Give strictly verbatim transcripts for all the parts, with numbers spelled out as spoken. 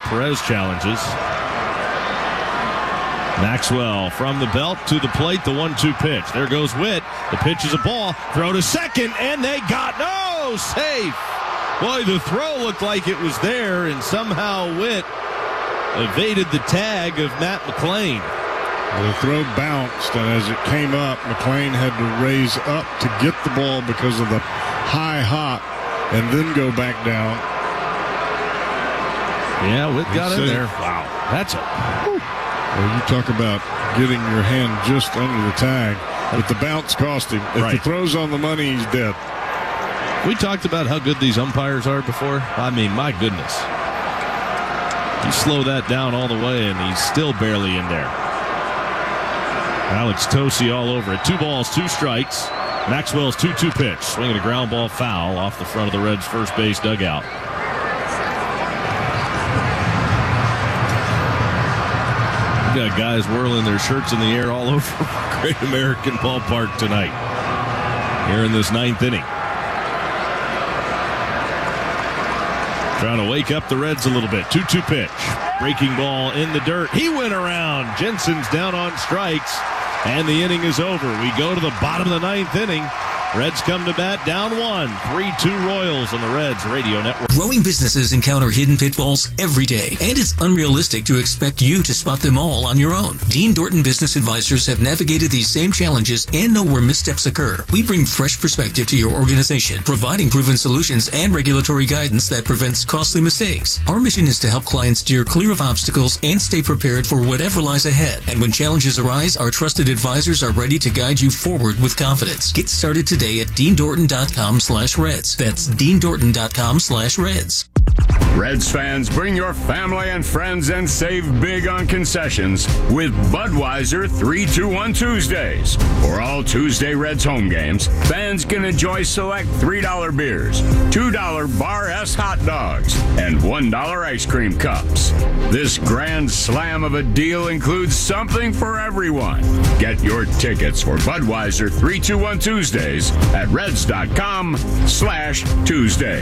Perez challenges. Maxwell from the belt to the plate, the one two pitch. There goes Witt. The pitch is a ball. Throw to second, and they got no safe. Boy, the throw looked like it was there, and somehow Witt evaded the tag of Matt McLain. The throw bounced, and as it came up, McLain had to raise up to get the ball because of the high hop and then go back down. Yeah, Witt got in said, there. Wow, that's a... Whew. Well, you talk about getting your hand just under the tag, but the bounce cost him. If right. the throw's on the money, he's dead. We talked about how good these umpires are before. I mean, my goodness. You slow that down all the way, and he's still barely in there. Alex Tosi all over it. Two balls, two strikes. Maxwell's two two pitch. Swinging a ground ball foul off the front of the Reds' first base dugout. We got guys whirling their shirts in the air all over Great American Ballpark tonight. Here in this ninth inning. Trying to wake up the Reds a little bit. two two pitch. Breaking ball in the dirt. He went around. Jensen's down on strikes. And the inning is over. We go to the bottom of the ninth inning. Reds come to bat, down one. three two Royals on the Reds Radio Network. Growing businesses encounter hidden pitfalls every day, and it's unrealistic to expect you to spot them all on your own. Dean Dorton Business Advisors have navigated these same challenges and know where missteps occur. We bring fresh perspective to your organization, providing proven solutions and regulatory guidance that prevents costly mistakes. Our mission is to help clients steer clear of obstacles and stay prepared for whatever lies ahead. And when challenges arise, our trusted advisors are ready to guide you forward with confidence. Get started today at dean dorton dot com slash reds. That's dean dorton dot com slash reds. Reds fans, bring your family and friends and save big on concessions with Budweiser three two one Tuesdays. For all Tuesday Reds home games, fans can enjoy select three dollar beers, two dollar Bar S hot dogs, and one dollar ice cream cups. This grand slam of a deal includes something for everyone. Get your tickets for Budweiser three two one Tuesdays at reds dot com slash Tuesday.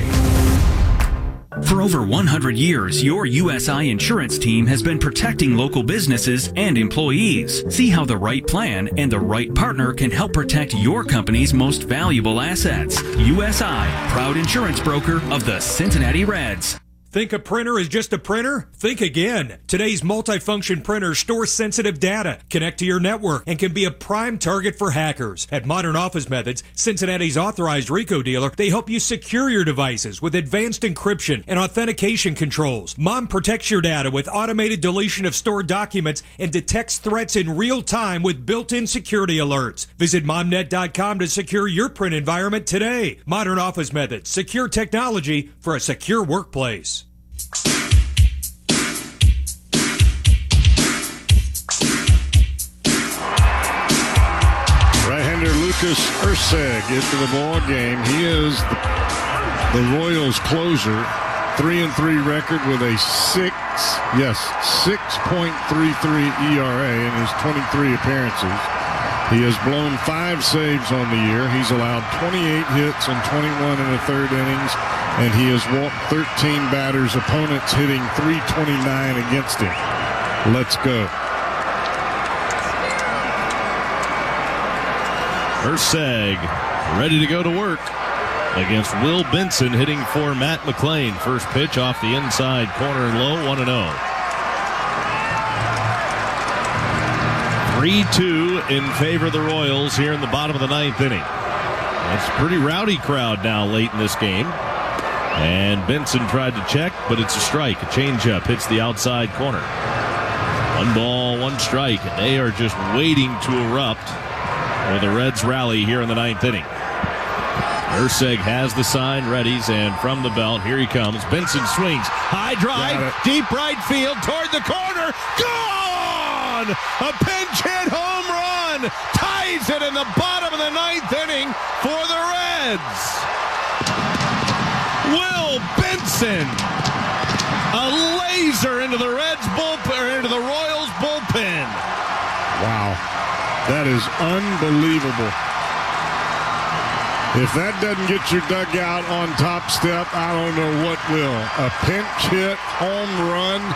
For over one hundred years, your U S I insurance team has been protecting local businesses and employees. See how the right plan and the right partner can help protect your company's most valuable assets. U S I, proud insurance broker of the Cincinnati Reds. Think a printer is just a printer? Think again. Today's multifunction printers store sensitive data, connect to your network, and can be a prime target for hackers. At Modern Office Methods, Cincinnati's authorized RICO dealer, they help you secure your devices with advanced encryption and authentication controls. Mom protects your data with automated deletion of stored documents and detects threats in real time with built-in security alerts. Visit mom net dot com to secure your print environment today. Modern Office Methods, secure technology for a secure workplace. Right-hander Lucas Erceg into the ball game. He is the, the Royals closer. Three and three record with a six, yes, six point three three E R A in his twenty-three appearances. He has blown five saves on the year. He's allowed twenty-eight hits and twenty-one in the third innings, and he has walked thirteen batters, opponents hitting three twenty-nine against him. Let's go. Erceg ready to go to work against Will Benson, hitting for Matt McLain. First pitch off the inside corner and low, one and oh. three two in favor of the Royals here in the bottom of the ninth inning. It's a pretty rowdy crowd now late in this game. And Benson tried to check, but it's a strike. A changeup hits the outside corner. One ball, one strike, and they are just waiting to erupt for the Reds rally here in the ninth inning. Erceg has the sign, readies, and from the belt, here he comes. Benson swings, high drive, deep right field, toward the corner, gone! A pinch hit home run, ties it in the bottom of the ninth inning for the Reds. Will Benson, a laser into the Reds bullpen, into the Royals bullpen. Wow, that is unbelievable. If that doesn't get your dugout on top step, I don't know what will. A pinch hit, home run.